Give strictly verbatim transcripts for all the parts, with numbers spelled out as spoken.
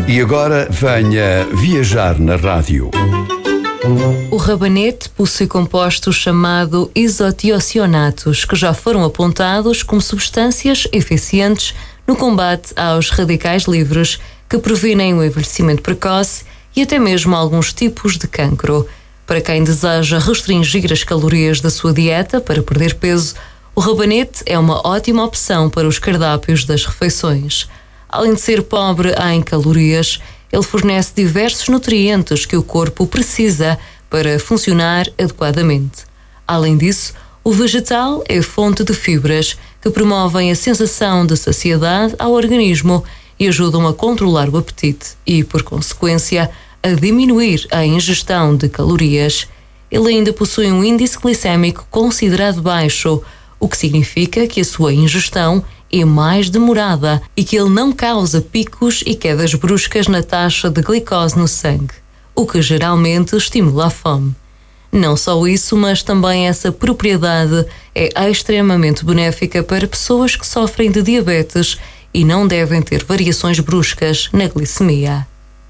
E agora venha viajar na rádio. O rabanete possui compostos chamados isotionatos, que já foram apontados como substâncias eficientes no combate aos radicais livres, que previnem o envelhecimento precoce e até mesmo alguns tipos de cancro. Para quem deseja restringir as calorias da sua dieta para perder peso, o rabanete é uma ótima opção para os cardápios das refeições. Além de ser pobre em calorias, ele fornece diversos nutrientes que o corpo precisa para funcionar adequadamente. Além disso, o vegetal é fonte de fibras que promovem a sensação de saciedade ao organismo e ajudam a controlar o apetite e, por consequência, a diminuir a ingestão de calorias. Ele ainda possui um índice glicémico considerado baixo, o que significa que a sua ingestão é mais demorada e que ele não causa picos e quedas bruscas na taxa de glicose no sangue, o que geralmente estimula a fome. Não só isso, mas também essa propriedade é extremamente benéfica para pessoas que sofrem de diabetes e não devem ter variações bruscas na glicemia.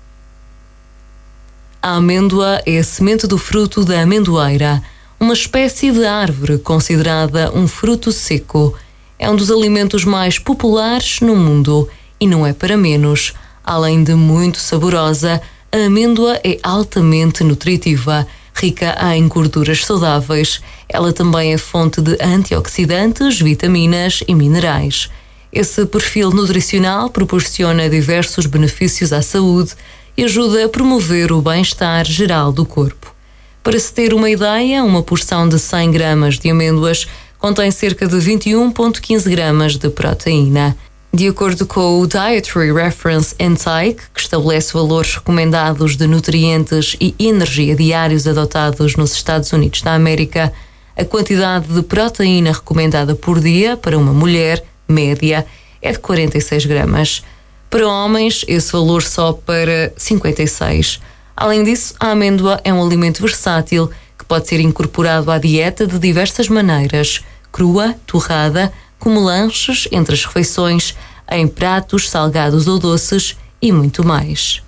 A amêndoa é a semente do fruto da amendoeira, uma espécie de árvore considerada um fruto seco. É um dos alimentos mais populares no mundo e não é para menos. Além de muito saborosa, a amêndoa é altamente nutritiva, rica em gorduras saudáveis. Ela também é fonte de antioxidantes, vitaminas e minerais. Esse perfil nutricional proporciona diversos benefícios à saúde e ajuda a promover o bem-estar geral do corpo. Para se ter uma ideia, uma porção de cem gramas de amêndoas contém cerca de vinte e um vírgula quinze gramas de proteína. De acordo com o Dietary Reference Intake, que estabelece valores recomendados de nutrientes e energia diários adotados nos Estados Unidos da América, a quantidade de proteína recomendada por dia para uma mulher média é de quarenta e seis gramas. Para homens, esse valor sobe para cinquenta e seis. Além disso, a amêndoa é um alimento versátil que pode ser incorporado à dieta de diversas maneiras: crua, torrada, como lanches entre as refeições, em pratos salgados ou doces e muito mais.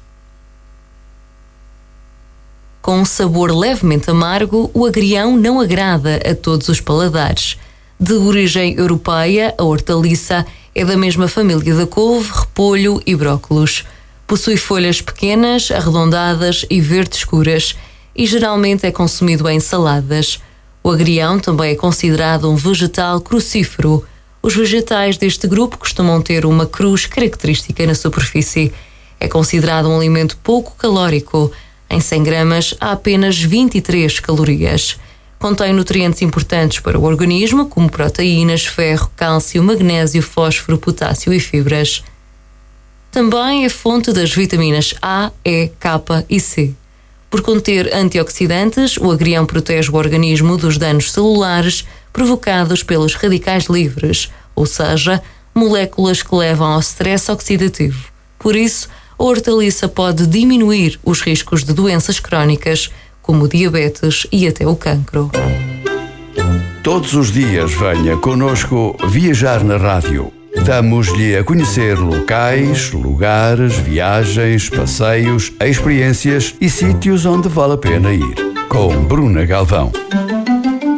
Com um sabor levemente amargo, o agrião não agrada a todos os paladares. De origem europeia, a hortaliça é da mesma família da couve, repolho e brócolos. Possui folhas pequenas, arredondadas e verde escuras e geralmente é consumido em saladas. O agrião também é considerado um vegetal crucífero. Os vegetais deste grupo costumam ter uma cruz característica na superfície. É considerado um alimento pouco calórico. Em cem gramas há apenas vinte e três calorias. Contém nutrientes importantes para o organismo, como proteínas, ferro, cálcio, magnésio, fósforo, potássio e fibras. Também é fonte das vitaminas A, E, K e C. Por conter antioxidantes, o agrião protege o organismo dos danos celulares provocados pelos radicais livres, ou seja, moléculas que levam ao stress oxidativo. Por isso, a hortaliça pode diminuir os riscos de doenças crónicas, como o diabetes e até o cancro. Todos os dias venha connosco viajar na rádio. Damos-lhe a conhecer locais, lugares, viagens, passeios, experiências e sítios onde vale a pena ir. Com Bruna Galvão.